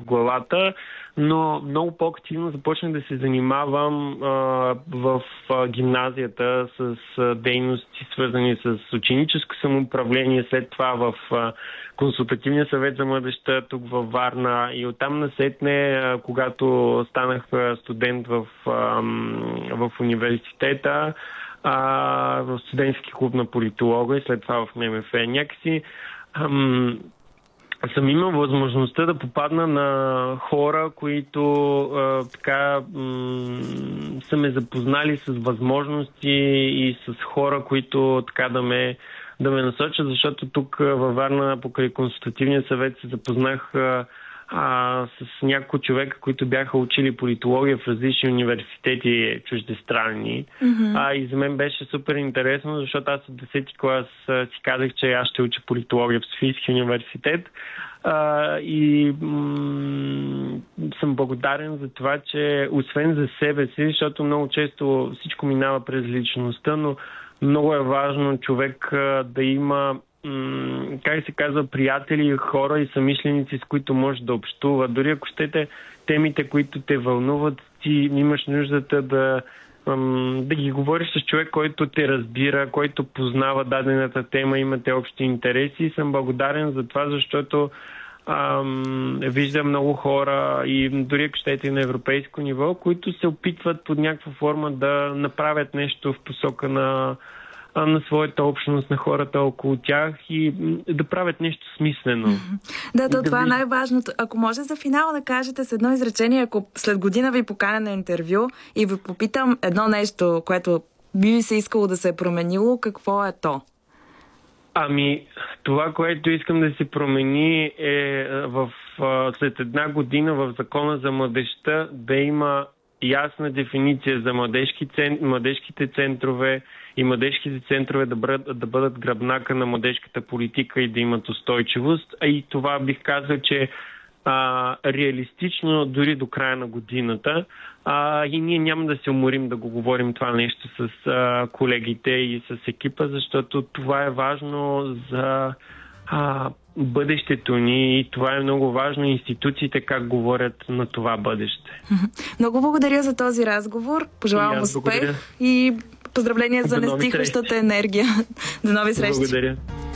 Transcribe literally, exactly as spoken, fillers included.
главата, но много по-активно започнах да се занимавам а, в а, гимназията с а, дейности, свързани с ученическо самоуправление, след това в а, консултативния съвет за младежта тук във Варна и оттам насетне, а, когато станах а, студент в, а, в университета, а, в студентски клуб на политолога и след това в ММФ. Някакси ам, съм имал възможността да попадна на хора, които а, така м- са ме запознали с възможности и с хора, които така да ме, да ме насочат, защото тук във Варна покрай консултативния съвет се запознах а, а, с няколко човека, които бяха учили политология в различни университети чуждестранни. Mm-hmm. А, и за мен беше супер интересно, защото аз от десети клас а, си казах, че аз ще уча политология в Софийския университет. А, и м- съм благодарен за това, че освен за себе си, защото много често всичко минава през личността, но много е важно човек а, да има как се казва, приятели, хора и съмишленици, с които може да общува. Дори ако щете темите, които те вълнуват, ти имаш нуждата да, да ги говориш с човек, който те разбира, който познава дадената тема, имате общи интереси. И съм благодарен за това, защото ам, виждам много хора и дори ако щете на европейско ниво, които се опитват под някаква форма да направят нещо в посока на на своята общност, на хората около тях и да правят нещо смислено. Да, то да това ви... е най-важното. Ако може за финал да кажете с едно изречение, ако след година ви поканя на интервю и ви попитам едно нещо, което би се искало да се е променило, какво е то? Ами, това, което искам да се промени е в, след една година в Закона за младежта да има ясна дефиниция за младежки цент... младежките центрове и младежките центрове да бъдат, да бъдат гръбнака на младежката политика и да имат устойчивост. А и това бих казал, че а, реалистично дори до края на годината. А, и ние няма да се уморим да го говорим това нещо с а, колегите и с екипа, защото това е важно за а, бъдещето ни и това е много важно институциите как говорят на това бъдеще. Много благодаря за този разговор. Пожелавам успех и поздравления за нестихващата енергия. До нови срещи. Благодаря.